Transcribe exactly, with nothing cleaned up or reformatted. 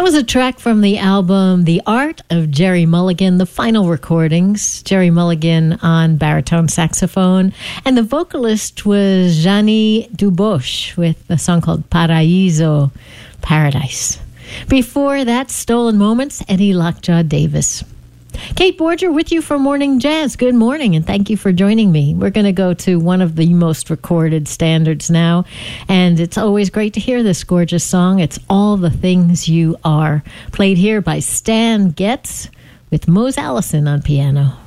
That was a track from the album The Art of Gerry Mulligan, the final recordings. Gerry Mulligan on baritone saxophone. And the vocalist was Jeannie Duboche with a song called Paraíso, Paradise. Before that, Stolen Moments, Eddie Lockjaw Davis. Kate Borger with you for Morning Jazz. Good morning, and thank you for joining me. We're going to go to one of the most recorded standards now, and it's always great to hear this gorgeous song. It's All the Things You Are, played here by Stan Getz with Mose Allison on piano.